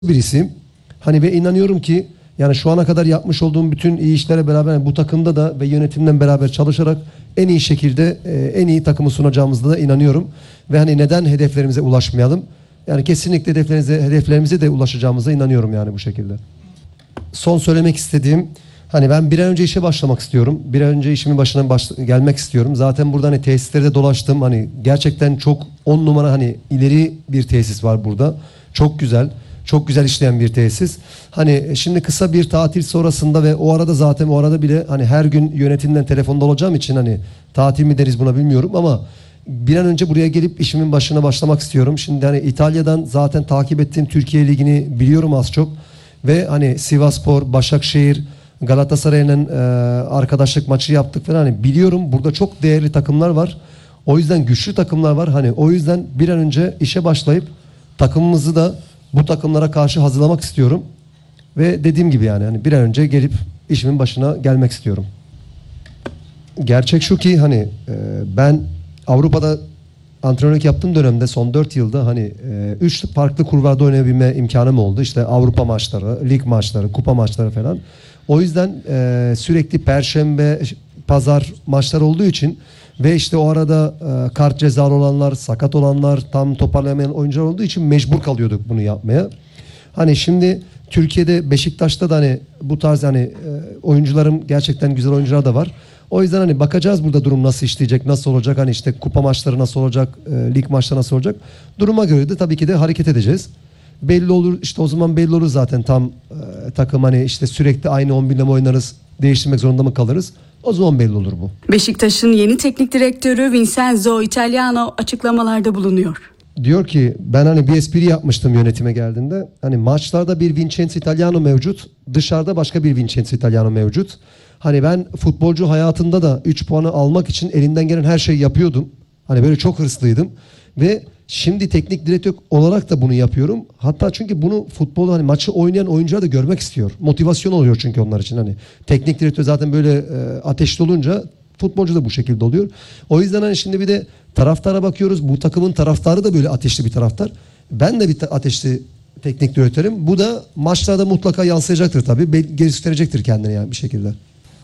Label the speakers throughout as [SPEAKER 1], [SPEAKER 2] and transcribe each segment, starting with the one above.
[SPEAKER 1] birisiyim. Hani ve inanıyorum ki yani şu ana kadar yapmış olduğum bütün iyi işlere beraber yani bu takımda da ve yönetimden beraber çalışarak en iyi şekilde en iyi takımı sunacağımızda da inanıyorum. Ve hani neden hedeflerimize ulaşmayalım? Yani kesinlikle hedeflerimize de ulaşacağımıza inanıyorum yani bu şekilde. Son söylemek istediğim hani ben bir an önce işe başlamak istiyorum. Bir an önce işimin başına gelmek istiyorum. Zaten burada hani tesislerde dolaştım. Hani gerçekten çok 10 numara hani ileri bir tesis var burada. Çok güzel. Çok güzel işleyen bir tesis. Hani şimdi kısa bir tatil sonrasında ve o arada bile hani her gün yönetimden telefonda olacağım için hani tatil mi deriz buna bilmiyorum ama bir an önce buraya gelip işimin başına başlamak istiyorum. Şimdi hani İtalya'dan zaten takip ettiğim Türkiye Ligi'ni biliyorum az çok. Ve hani Sivasspor, Başakşehir, Galatasaray'ın arkadaşlık maçı yaptık falan. Hani biliyorum burada çok değerli takımlar var. O yüzden güçlü takımlar var. Hani o yüzden bir an önce işe başlayıp takımımızı da bu takımlara karşı hazırlamak istiyorum. Ve dediğim gibi yani hani bir an önce gelip işimin başına gelmek istiyorum. Gerçek şu ki hani ben Avrupa'da antrenörlük yaptığım dönemde son 4 yılda hani 3 farklı kulvarda oynayabilme imkanım oldu. İşte Avrupa maçları, lig maçları, kupa maçları falan. O yüzden sürekli perşembe, pazar maçlar olduğu için ve işte o arada kart cezalı olanlar, sakat olanlar, tam toparlayamayan oyuncular olduğu için mecbur kalıyorduk bunu yapmaya. Hani şimdi Türkiye'de Beşiktaş'ta da hani bu tarz hani oyuncularım gerçekten güzel oyuncular da var. O yüzden hani bakacağız burada durum nasıl işleyecek, nasıl olacak, hani işte kupa maçları nasıl olacak, lig maçları nasıl olacak. Duruma göre de tabii ki de hareket edeceğiz. Belli olur işte o zaman belli olur zaten tam takım hani işte sürekli aynı 11'le mi oynarız, değiştirmek zorunda mı kalırız? O zaman belli olur bu.
[SPEAKER 2] Beşiktaş'ın yeni teknik direktörü Vincenzo Italiano açıklamalarda bulunuyor.
[SPEAKER 1] Diyor ki ben hani bir espri yapmıştım yönetime geldiğinde. Hani maçlarda bir Vincenzo Italiano mevcut, dışarıda başka bir Vincenzo Italiano mevcut. Hani ben futbolcu hayatında da 3 puanı almak için elinden gelen her şeyi yapıyordum. Hani böyle çok hırslıydım. Ve şimdi teknik direktör olarak da bunu yapıyorum. Hatta çünkü bunu futbolu hani maçı oynayan oyuncular da görmek istiyor. Motivasyon oluyor çünkü onlar için. Hani teknik direktör zaten böyle ateşli olunca futbolcu da bu şekilde oluyor. O yüzden hani şimdi bir de taraftara bakıyoruz. Bu takımın taraftarı da böyle ateşli bir taraftar. Ben de bir ateşli teknik direktörüm. Bu da maçlarda mutlaka yansıyacaktır tabii. Gösterecektir kendini yani bir şekilde.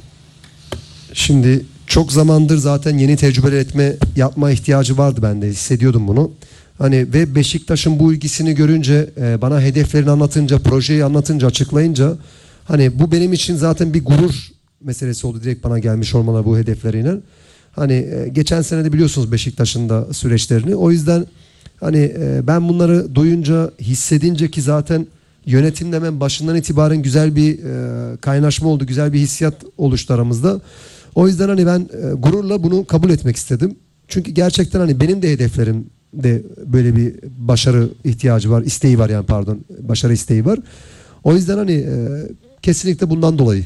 [SPEAKER 1] Şimdi çok zamandır zaten yeni tecrübeler yapma ihtiyacı vardı bende. Hissediyordum bunu. Hani ve Beşiktaş'ın bu ilgisini görünce, bana hedeflerini anlatınca, projeyi anlatınca, açıklayınca hani bu benim için zaten bir gurur meselesi oldu. Direkt bana gelmiş olmalar bu hedefleriyle. Hani geçen sene de biliyorsunuz Beşiktaş'ın da süreçlerini. O yüzden hani ben bunları duyunca, hissedince ki zaten yönetimle hemen başından itibaren güzel bir kaynaşma oldu. Güzel bir hissiyat oluştu aramızda. O yüzden hani ben gururla bunu kabul etmek istedim. Çünkü gerçekten hani benim de hedeflerimde böyle bir başarı ihtiyacı var. İsteği var yani pardon. Başarı isteği var. O yüzden hani kesinlikle bundan dolayı.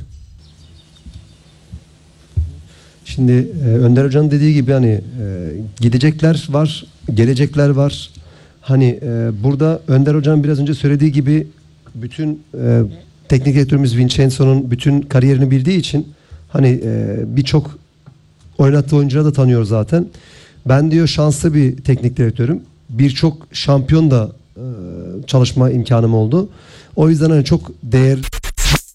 [SPEAKER 1] Şimdi Önder Hoca'nın dediği gibi hani gidecekler var, gelecekler var. Hani burada Önder Hoca'nın biraz önce söylediği gibi bütün teknik direktörümüz Vincenzo'nun bütün kariyerini bildiği için hani birçok oynattığı oyuncuları da tanıyor zaten. Ben diyor şanslı bir teknik direktörüm. Birçok şampiyon da çalışma imkanım oldu. O yüzden hani çok değer